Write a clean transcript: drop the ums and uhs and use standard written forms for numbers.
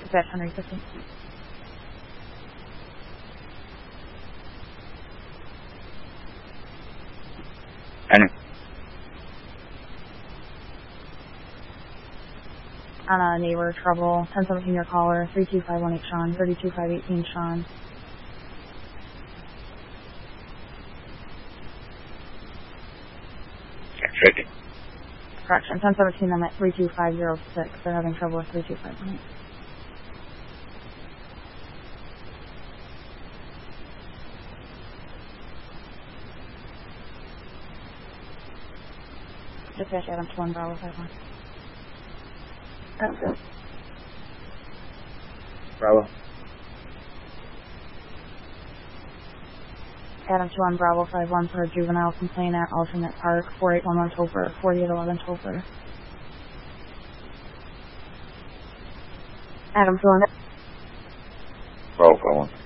Dispatch Henry 15. Henry. On a neighbor trouble, 1017 your caller, 32518 Sean, 32518 Sean. Tricky. Correction, 1017 I'm at 32506. They're having trouble with 32518. Dispatch Adam 1 Bravo 51. Bravo. Adam 2 Bravo 51 for a juvenile complaint at Alternate Park, 4811 Topher, 4811 Topher. Adam 2 Bravo 51.